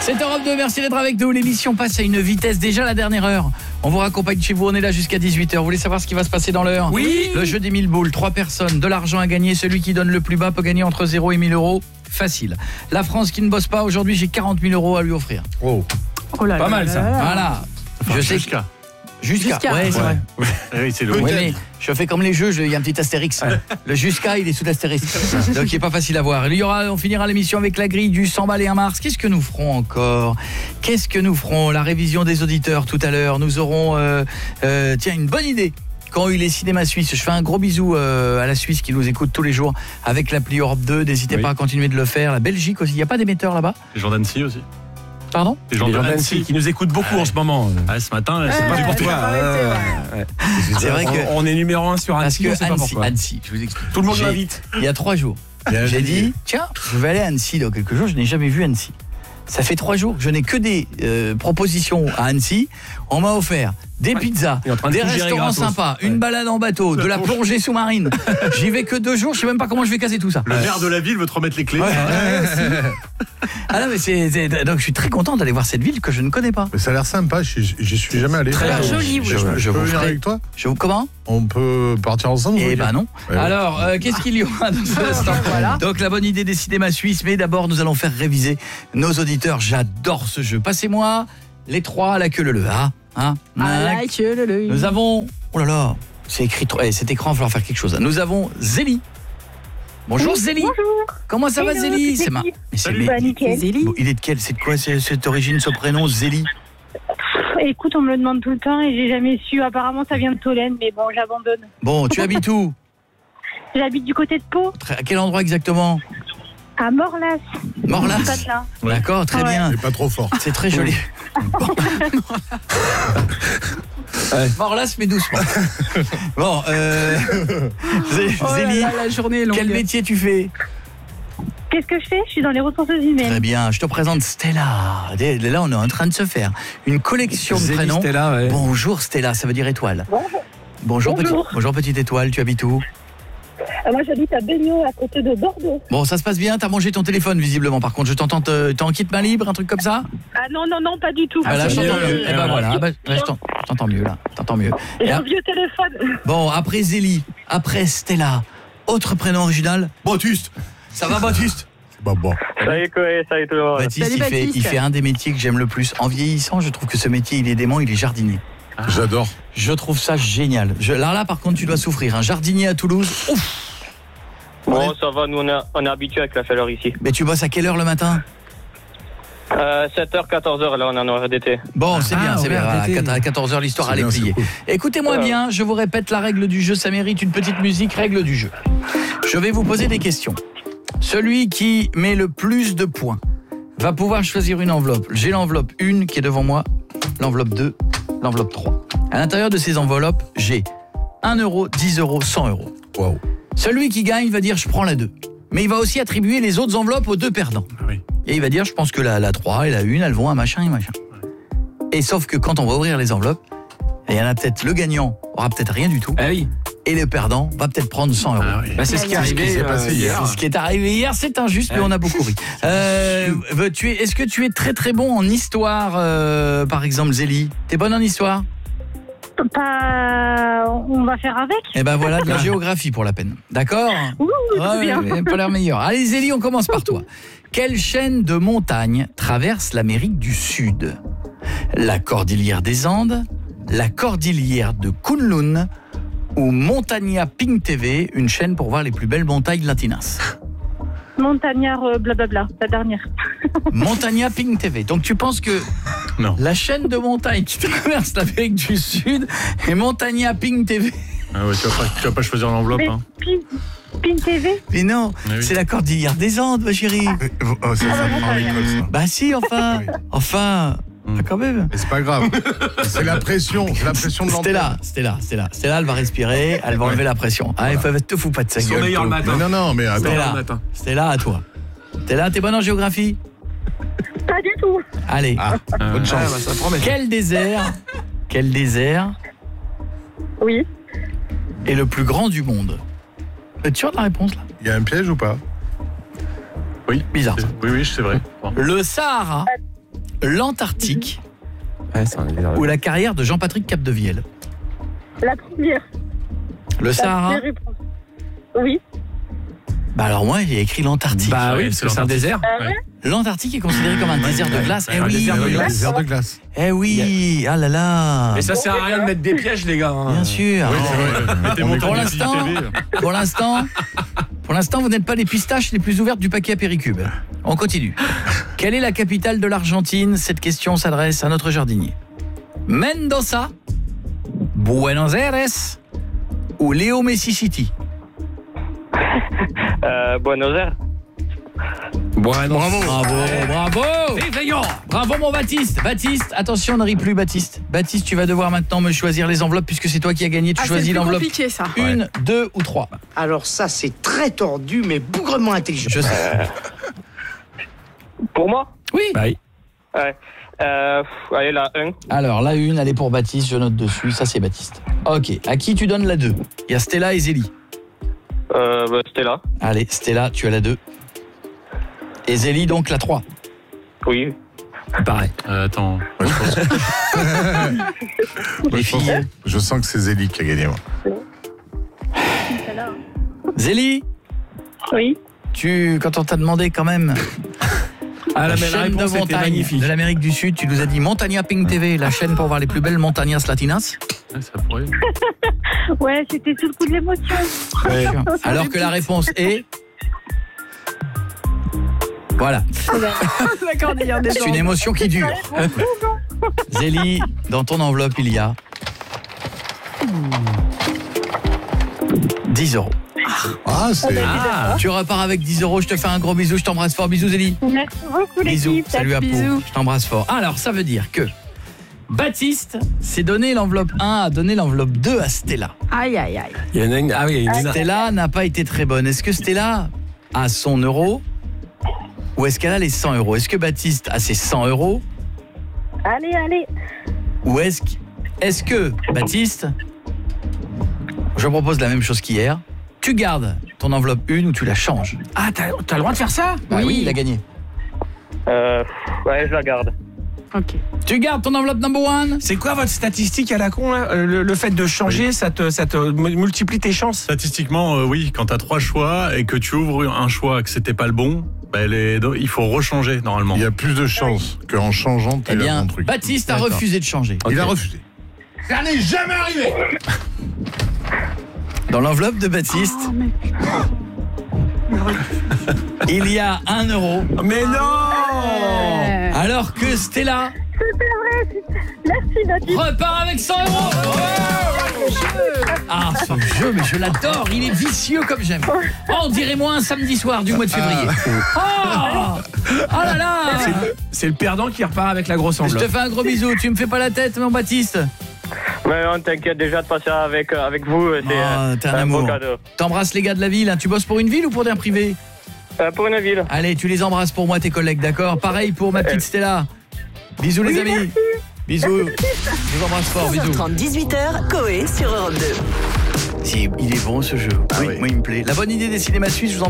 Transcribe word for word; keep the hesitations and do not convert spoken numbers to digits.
C'est Europe deux, merci d'être avec nous. L'émission passe à une vitesse, déjà la dernière heure. On vous raccompagne chez vous, on est là jusqu'à dix-huit heures. Vous voulez savoir ce qui va se passer dans l'heure? Oui. Le jeu des mille boules, trois personnes, de l'argent à gagner. Celui qui donne le plus bas peut gagner entre zéro et mille euros. Facile. La France qui ne bosse pas, aujourd'hui j'ai quarante mille euros à lui offrir. Oh, Oh là pas là mal là ça. là là. Voilà. Je sais jusqu'à. Jusqu'à, Jusqu'à. ouais, c'est Ouais. vrai. Oui, c'est le Oui, week-end. mais je fais comme les jeux, je- il y a un petit astérix. Le jusqu'à, il est sous l'astérix. Donc il est pas facile à voir. Il y aura, on finira l'émission avec la grille du cent balles et un mars. Qu'est-ce que nous ferons encore? Qu'est-ce que nous ferons? La révision des auditeurs tout à l'heure. Nous aurons euh, euh, tiens, une bonne idée. Quand eu les cinémas suisses, je fais un gros bisou euh, à la Suisse qui nous écoute tous les jours avec l'appli Europe deux. N'hésitez Oui. pas à continuer de le faire. La Belgique aussi. Il n'y a pas d'émetteurs là-bas? Les gens d'Annecy aussi. Pardon? Les gens Les de gens Annecy d'Annecy qui nous écoutent beaucoup en ce moment. Ah, ce matin, là, c'est Ouais, pas pour c'est toi. pas arrêté, Ouais, ouais. C'est vrai que- on, on est numéro un sur Parce Annecy, que on sait pas Annecy, pourquoi. Annecy, je vous explique. Tout le monde J'ai- m'invite. Il y a trois jours. Bien, J'ai j'ai dit, tiens, je vais aller à Annecy dans quelques jours, je n'ai jamais vu Annecy. Ça fait trois jours que je n'ai que des euh, propositions à Annecy. On m'a offert des pizzas, Il est en train de des tout gérer restaurants gratos. sympas, une Ouais. balade en bateau, de la plongée sous-marine. J'y vais que deux jours, je sais même pas comment je vais caser tout ça. Le maire de la ville veut te remettre les clés. Ah non, mais c'est, c'est- donc je suis très content d'aller voir cette ville que je ne connais pas. Mais ça a l'air sympa, j'y j'y suis jamais allé. Très Alors, joli, oui. Je, Je, je peux vous venir ferai- avec toi? je vous comment? On peut partir ensemble? Eh oui. ben non. Ouais, ouais. Alors, euh, qu'est-ce qu'il y aura dans ce instant? Voilà. Donc la bonne idée des cinémas suisses, mais d'abord nous allons faire réviser nos auditeurs. J'adore ce jeu. Passez-moi les trois à la queue leu. Hein, hein I like you, le, le. Nous avons... Oh là là, c'est écrit... trop- Eh, cet écran, il va falloir faire quelque chose. Nous avons Zélie. Bonjour Zélie. Bonjour. Comment ça va Hello, Zélie? toute C'est mar- l'équipe. mais c'est- Salut. mais- Bah, nickel. Zélie. Bon, il est de quel? C'est de quoi c'est- cette origine, ce prénom, Zélie? Écoute, on me le demande tout le temps et j'ai jamais su. Apparemment, ça vient de Tolène, mais bon, j'abandonne. Bon, tu habites où? J'habite du côté de Pau, Très- À quel endroit exactement? à Morlas. Morlas. Patelin. D'accord, très Ouais. bien. Mais pas trop fort. C'est très joli. Morlas, mais doucement. Bon, euh... Zé- Oh là Zélie, là, la journée est longue. quel métier tu fais? Qu'est-ce que je fais? Je suis dans les ressources humaines. Très bien, je te présente Stella. Là, on est en train de se faire une collection de Zélie, prénoms. Stella, ouais. Bonjour Stella, ça veut dire étoile. Bonjour. Bonjour, Bonjour. Petit, bonjour petite étoile, tu habites où? Euh, Moi, j'habite à Beugnot, à côté de Bordeaux. Bon, ça se passe bien, t'as mangé ton téléphone visiblement. Par contre, je t'entends, te- t'es en kit main libre, un truc comme ça? Ah non, non, non, pas du tout. Ah, là, je c'est t'entends mieux, mieux. euh, Eh ben euh, voilà, ah bah, là, je t'en- je t'entends mieux là, je t'entends mieux. J'ai Et un ap- vieux téléphone. Bon, après Zélie, après Stella, autre prénom original, Baptiste. Ça va Baptiste? Bah bon. Salut Koé, salut tout le monde. Baptiste, Salut, il fait, Baptiste. il fait un des métiers que j'aime le plus. En vieillissant, je trouve que ce métier, il est dément, il est jardinier. J'adore. Je trouve ça génial. Je, là, là, par contre, tu dois souffrir. Un jardinier à Toulouse, ouf. Bon, ça va, nous on est, on est habitués avec la chaleur ici. Mais tu bosses à quelle heure le matin? Euh, sept heures, quatorze heures, là on est en horaire d'été. Bon, c'est Ah, bien, c'est bien. horaire d'été. À quatorze heures, l'histoire, C'est elle est bien, c'est pliée. cool. Écoutez-moi Ouais. bien, je vous répète la règle du jeu, ça mérite une petite musique, règle du jeu. Je vais vous poser des questions. Celui qui met le plus de points va pouvoir choisir une enveloppe. J'ai l'enveloppe un qui est devant moi, l'enveloppe deux, l'enveloppe trois. À l'intérieur de ces enveloppes, j'ai un euro, dix euros, cent euros. Waouh. Celui qui gagne va dire je prends la deux. Mais il va aussi attribuer les autres enveloppes aux deux perdants. Oui. Et il va dire je pense que la, la trois et la un, elles vont à machin et machin. Et sauf que quand on va ouvrir les enveloppes, il y en a peut-être le gagnant aura peut-être rien du tout Ah oui. et le perdant va peut-être prendre cent euros. Ah oui. Bah, c'est ce qui est C'est ce arrivé qui s'est euh, passé hier. C'est ce qui est arrivé hier, c'est injuste, mais on a beaucoup ri. Euh, tu es, est-ce que tu es très très bon en histoire, euh, par exemple, Zélie? T'es bonne en histoire? Pas... On va faire avec. Eh ben voilà, de la géographie pour la peine. D'accord? Ouh, Ouais, tout bien. ouais, pas l'air meilleur. Allez Zélie, on commence par toi. Quelle chaîne de montagnes traverse l'Amérique du Sud? La cordillère des Andes, la cordillère de Kunlun ou Montaña Pink T V, une chaîne pour voir les plus belles montagnes latinas? Montagnard, euh, blablabla, la dernière. Montaña Pink T V. Donc tu penses que Non. la chaîne de montagnes qui traverse l'Amérique du Sud est Montaña Pink T V? Ah ouais, tu vas pas, tu vas pas choisir l'enveloppe. Mais Hein. Pin, Pin T V. Mais non, Ah oui. c'est la cordillère des Andes, ma chérie. Oh, ça, ça prend à l'école, ça. Bah si, enfin, Oui. enfin, Mm. quand même. Mais c'est pas grave. C'est la pression. C'est la pression de l'antenne. Stella, Stella, Stella, Stella, elle va respirer, elle va enlever la pression. Ah, il faut, te fous pas de sa Son gueule. meilleur le matin. Mais non, non, mais attends. Stella, le matin. Stella, à toi. Stella, t'es bonne en géographie? Pas du tout. Allez. Ah, Euh, bonne Ah, chance. bah, ça promet. Quel désert, quel désert Oui. est le plus grand du monde? Es-tu sûr de la réponse là? Il y a un piège ou pas? Oui. Bizarre. C'est- Oui, oui, c'est vrai. Bon. Le Sahara, l'Antarctique Ouais, c'est un délire. ou la carrière de Jean-Patrick Capdevielle? La première. Le La Sahara? première réponse. Oui. Bah alors moi, il y a écrit l'Antarctique. Bah Ouais, oui, parce c'est que c'est un l'Antarctique. désert. Ah ouais. L'Antarctique est considéré comme un désert de glace. Eh un oui, désert de glace. Désert de glace. eh oui, ah là là. Mais ça sert à rien de mettre des pièges, les gars. hein. Bien sûr. Oui, c'est vrai. Mettez On mon est- temps Pour de l'instant, T V. pour l'instant, pour l'instant, vous n'êtes pas les pistaches les plus ouvertes du paquet à Péricube. On continue. Quelle est la capitale de l'Argentine? Cette question s'adresse à notre jardinier. Mendoza, Buenos Aires ou Leo Messi City? Euh, Buenos Aires. Bon, ouais, non. Bravo, bravo. Effrayant. Bravo mon Baptiste. Baptiste, attention, ne ris plus Baptiste. Baptiste, tu vas devoir maintenant me choisir les enveloppes puisque c'est toi qui as gagné. Tu Ah, c'est choisis plus l'enveloppe compliqué ça. une, deux ou trois. Alors ça, c'est très tordu, mais bougrement intelligent. Je sais. Pour moi? Oui. Bah oui. Ouais. Euh, pff, allez, la un. Alors, la une, elle est pour Baptiste, je note dessus. Ça, c'est Baptiste. Ok, à qui tu donnes la deux? Il y a Stella et Zélie. Euh, bah, c'était là. Allez, Stella, tu as la deux. Et Zélie, donc, la trois. Oui. Pareil. Euh, attends. Ouais, je, pense, Les je pense- filles. je sens que c'est Zélie qui a gagné. Moi. Zélie, Oui. tu, quand on t'a demandé quand même Ah, la la, la chaîne de réponse était montagne magnifique. de l'Amérique du Sud, tu nous as dit Montagna Pink T V, la chaîne pour voir les plus belles montañas latinas. Ouais, ça pourrait. Ouais, c'était sous le coup de l'émotion. Ouais. Alors que la réponse est... Voilà, D'accord, il y a des c'est gens. une émotion qui dure. Zélie, dans ton enveloppe, il y a dix euros. Ah, c'est. Ah. Tu repars avec dix euros, je te fais un gros bisou, je t'embrasse fort. Bisous Zélie. Merci beaucoup, Bisous, l'équipe. salut à Pau, Bisous. je t'embrasse fort. Alors, ça veut dire que Baptiste s'est donné l'enveloppe un, a donné l'enveloppe deux à Stella. Aïe, aïe, aïe. Il y en a une. Ah oui, il y en a une. Stella n'a pas été très bonne. Est-ce que Stella a son euro ou est-ce qu'elle a les cent euros? Est-ce que Baptiste a ses cent euros Allez, allez. ou est-ce que, est-ce que Baptiste, je propose la même chose qu'hier, tu gardes ton enveloppe une ou tu la changes? Ah, t'as t'as le droit de faire ça? Bah oui, il a gagné. Euh, pff, ouais, je la garde. Ok. Tu gardes ton enveloppe number one? C'est quoi votre statistique à la con là Euh, le, le fait de changer, ça, te, ça te mu- multiplie tes chances? Statistiquement, euh, oui, quand tu as trois choix et que tu ouvres un choix que c'était pas le bon, bah, les- il faut rechanger normalement. Il y a plus de chances qu'en changeant, tu Eh aies le bien, bon truc. Baptiste a D'accord. refusé de changer. Il a Ok. refusé. Ça n'est jamais arrivé. Dans l'enveloppe de Baptiste, Oh, mais... il y a un euro, Mais non. Ouais. alors que Stella Merci, Baptiste. repart avec cent euros. Ah, ce jeu, mais je l'adore, il est vicieux comme j'aime. Oh, on dirait moi un samedi soir du mois de février. Oh, oh là là. C'est le perdant qui repart avec la grosse Je te enveloppe. fais un gros bisou, tu me fais pas la tête, mon Baptiste. Mais on t'inquiète déjà de passer avec, euh, avec vous. C'est Oh, euh, t'es un beau amour. cadeau. T'embrasses les gars de la ville, hein. Tu bosses pour une ville ou pour un privé? Euh, pour une ville. Allez, tu les embrasses pour moi, tes collègues, d'accord? Pareil pour ma petite Stella. Bisous les amis. Bisous. Je vous embrasse fort, bisous. seize heures trente, dix-huit heures, Coé sur Europe deux. Si, il est bon ce jeu. Ah oui, oui. moi il me plaît. La bonne idée des cinémas suisses, je vous en